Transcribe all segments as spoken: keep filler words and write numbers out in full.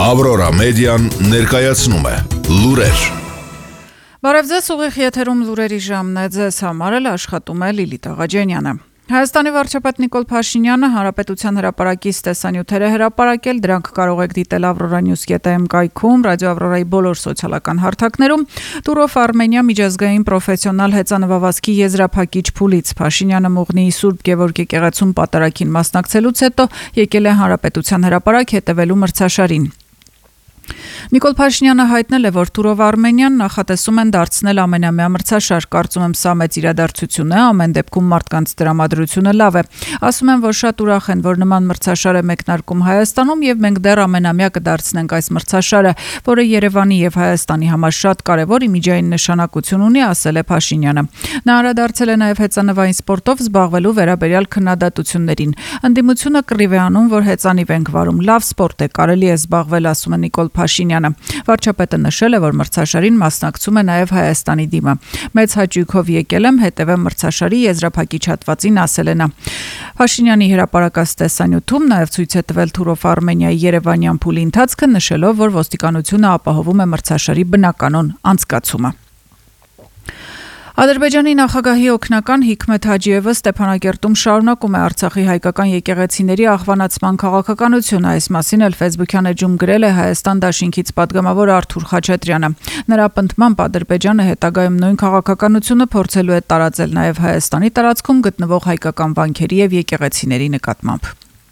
Ավրորա մեդիան ներկայացնում է լուրեր։ Բարև ձեզ, ուղիղ եթերում լուրերի ժամն է, ձեզ համար էլ աշխատում է Լիլիթ Աղաջանյանը։ Հայաստանի վարչապետ Նիկոլ Փաշինյանը Հանրապետության հրապարակից տեսանյութեր է հրապարակել, դրանք կարող եք դիտել Avrora News dot am կայքում, Ռադիո Ավրորայի բոլոր սոցիալական հարթակներում։ Տուրով Արմենիա միջազգային պրոֆեսիոնալ հեծանվավազքի եզրափակիչ փուլից Փաշինյանը Մուղնիի Սուրբ Գևորգ եկեղեցում պատարագին մասնակցելուց հետո եկել է Հանրապետության հրապարակ հետևելու մրցաշարին։ Նիկոլ Փաշինյանը հայտնել է, որ Տուրով Արմենիան նախատեսում են դարձնել ամենամյա մրցաշար, կարծում եմ սա մեծ իրադարձություն է, ամեն դեպքում մարդկանց տրամադրությունը լավ է։ Ասում եմ, որ շատ ուրախ են, որ նման մրցաշար է մեկնարկում Հայաստանում եւ մենք դեռ ամենամյա կդարձնենք այս մրցաշարը, որը Երևանի եւ Հայաստանի համար շատ կարեւոր իմիջային նշանակություն ունի, ասել է Փաշինյանը։ Նա անդրադարձել է նաեւ հեծանվային սպորտով զբաղվելու վերաբերյալ քննադատություններին։ Ընդդիմությունը կռիվ է անում, որ հեծանիվ ենք վարում, լավ սպորտ է, կարելի է զբաղվել, ասում է Նիկոլ Փաշինյանը։ Վարչապետը նշել է, որ մրցաշարին մասնակցում է նաև Հայաստանի դիմը։ Մեծ հաճույքով եկել եմ, հետևեմ մրցաշարի եզրափակիչ հատվածին, ասել է նա։ Փաշինյանի հրապարակած տեսանյութում նաև ցույց է տվել Տուրով Արմենիայի երևանյան փուլի ընթացքը, նշելով, որ ոստիկանությունը ապահովում է մրցաշարի բնականոն անցկացումը։ Ադրբեջանի նախագահի օգնական Հիկմեթ Հաջիևը Ստեփանակերտում շարունակում է Արցախի հայկական եկեղեցիների աղվանացման քաղաքականությունը, այս մասին էլ Facebook-յան էջում գրել է Հայաստան դաշինքից падգամավոր Արթուր Խաչատրյանը։ Նրա պնդմամբ Ադրբեջանը հետագայում նույն քաղաքականությունը փորձելու է տարածել նաև Հայաստանի տարածքում գտնվող հայկական վանքերի եւ եկեղեցիների նկատմամբ։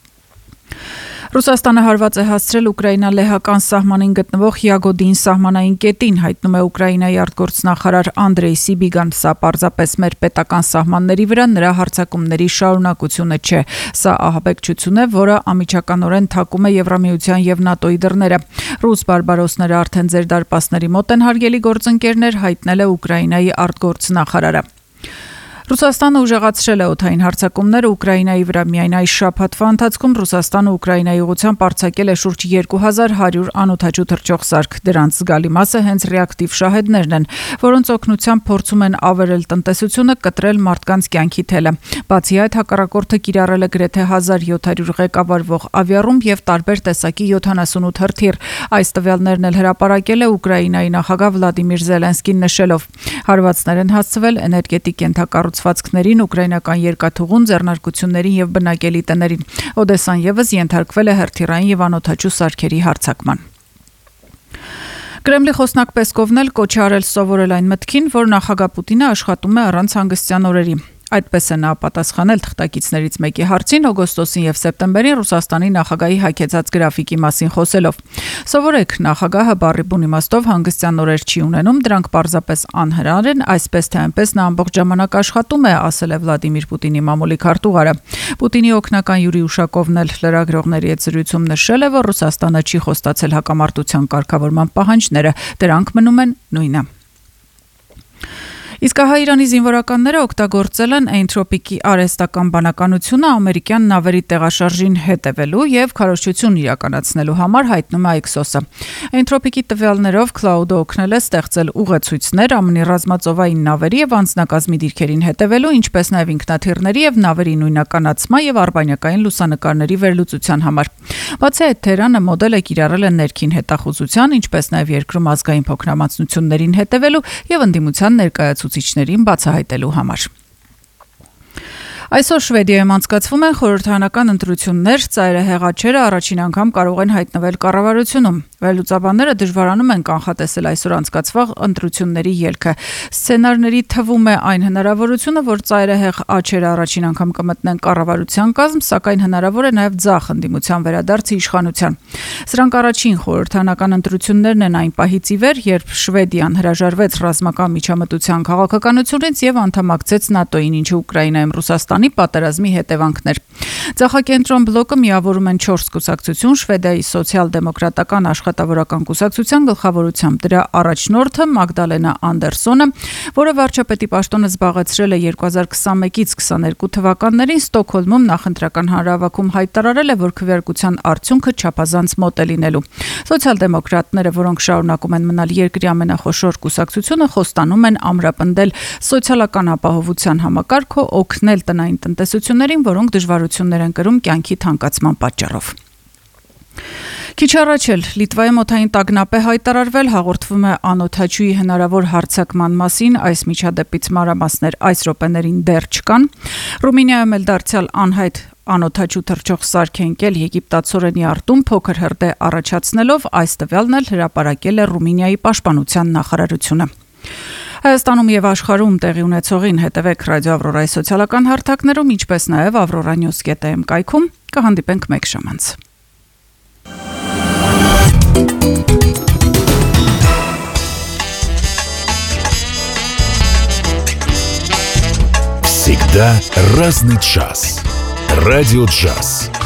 Ռուսաստանը հարված է հասցրել Ուկրաինա-լեհական սահմանին գտնվող Յագոդին սահմանային կետին, հայտնում է Ուկրաինայի արտգործնախարար Անդրեյ Սիբիգան, սա պարզապես մեր պետական սահմանների վրա նրա հարձակումների շարունակությունը չէ, սա ահաբեկչություն է, որը անմիջականորեն թակում է Եվրամիության եւ ՆԱՏՕ-ի դռները։ Ռուս բարբարոսները արդեն ձեր դարպասների մոտ են, հարգելի գործընկերներ, հայտնել է Ուկրաինայի արտգործնախարարը։ Ռուսաստանը ուժեղացրել է օդային հարձակումները Ուկրաինայի վրա, միայն այս շաբաթվա ընթացքում Ռուսաստանը Ուկրաինայի ուղղությամբ արձակել է շուրջ երկու հազար հարյուր անօդաչու թռչող սարք, դրանց զգալի մասը հենց ռեակտիվ շահեդներն են, որոնց օգնությամբ փորձում են ավերել տնտեսությունը, կտրել մարդկանց կյանքի թելը։ Բացի այդ, հակառակորդը կիրառել է գրեթե հազար յոթ հարյուր ղեկավարվող ավիառումբ եւ տարբեր տեսակի յոթանասունութ հրթիռ։ Այս տվյալներն էլ հրապարակել է Ուկրաինայի նախագահ Վլադիմիր Զելենսկին, նշելով. հարվածներ են հասցվել էներգետիկ կենթակառուցվածքներին, ուկրաինական երկաթուղուն, ձեռնարկություններին եւ բնակելի տներին։ Օդեսան եւս ենթարկվել է հրթիռային եւ անօդաչու սարքերի հարձակման։ Կրեմլի խոսնակ Պեսկովն էլ կոչ է արել սովորել այն մտքին, որ նախագահ Պուտինը աշխատում է առանց հանգստյան օրերի։ Այդպես է նա պատասխանել թղթակիցներից մեկի հարցին օգոստոսին եւ սեպտեմբերին Ռուսաստանի նախագահի հագեցած գրաֆիկի մասին խոսելով։ Սովորեք, նախագահը բառի բուն իմաստով հանգստյան օրեր չի ունենում, դրանք պարզապես անհրաժեշտ են, այսպես թե այնպես նա ամբողջ ժամանակ աշխատում է, ասել է Վլադիմիր Պուտինի մամուլի քարտուղարը։ Պուտինի օգնական Յուրի Ուշակովն էլ լրագրողների հետ զրույցում նշել է, որ Ռուսաստանը չի խոստացել հակամարտության կարգավորման պահանջները, դրանք մնում են նույնը։ Իսկ հա Իրանի զինվորականները օգտագործել են Էնթրոպիկի արհեստական բանականությունը ամերիկյան նավերի տեղաշարժին հետևելու եւ քարոզչություն իրականացնելու համար, հայտնում է Axios-ը։ Էնթրոպիկի տվյալներով Cloud-ը օգնել է ստեղծել ուղեցույցներ ԱՄՆ-ի ռազմածովային նավերի եւ անձնակազմի դիրքերին հետևելու, ինչպես նաեւ ինքնաթիռների եւ նավերի նույնականացման եւ արբանյակային լուսանկարների վերլուծության համար։ Բացի այդ, Թեհրանը մոդել է կիրառել է ներքին հետախուզության, ինչպես նաեւ երկրում ազգային փոքրամասնություններին հետևելու եւ ընդդիմության ներկայացուցիչներին բացահայտելու համար։ Այսօր Շվեդիայում անցկացվում են խորհրդարանական ընտրություններ, ծայրահեղ աճերը առաջին անգամ կարող են հայտնվել կառավարությունում։ Վերլուծաբանները դժվարանում են կանխատեսել այսօր անցկացվող ընտրությունների ելքը։ Սցենարների թվում է այն հնարավորությունը, որ ծայրահեղ աճերը առաջին անգամ կմտնեն կառավարության կազմ, սակայն հնարավոր է նաև ձախ ընդդիմության վերադարձը իշխանության։ Սրանք առաջին խորհրդարանական ընտրություններն են այն պահից ի վեր, երբ Շվեդիան հրաժարվեց ռազմական միջամտության քաղաքականությունից եւ անդամակցեց ՆԱՏՕ-ին, ինչը Ուկրաինայում Ռուսաստանի պատերազմի հետևանքներ։ Ձախակենտրոն բլոկը միավորում են չորս կուսակցություն, Շվեդիայի սոցիալ-դեմոկրատական աշխատավորական կուսակցության գլխավորությամբ։ Դրա առաջնորդը Մագդալենա Անդերսոնը, որը վարչապետի պաշտոնը զբաղեցրել է երկու հազար քսանմեկից քսաներկու թվականներին, Ստոկհոլմում նախընտրական հանրահավաքում հայտարարել է, որ քվեարկության արդյունքը չափազանց մոտ է լինելու։ Սոցիալ-դեմոկրատները, որոնք շարունակում են մնալ երկրի ամենախոշոր կուսակցությունը, խոստանում են ամրապնդել սոցիալական ապահովության համակարգը, օգնել տնային տնտեսություններին, որոնք դժվարություններ են կրում կյանքի թանկացման պատճառով։ Քիչ առաջ էլ Լիտվայում օդային տագնապ է հայտարարվել, հաղորդվում է անօդաչուի հնարավոր հարձակման մասին, այս միջադեպից մանրամասներ այս րոպեներին դեռ չկան։ Ռումինիայում էլ դարձյալ անհայտ անօդաչու թռչող սարք է ընկել եգիպտացորենի արտում, փոքր հրդեհ առաջացնելով, այս տվյալն էլ հրապարակել է Ռումինիայի պաշտպանության նախարարությունը։ Հայաստանում եւ աշխարհում տեղի ունեցողին հետևեք Ռադիո Ավրորայի սոցիալական հարթակներում, ինչպես նաեւ avrora news dot am կայքում, կհանդիպենք մեկ ժամ անց։ Всегда разный час. Радио Джаз.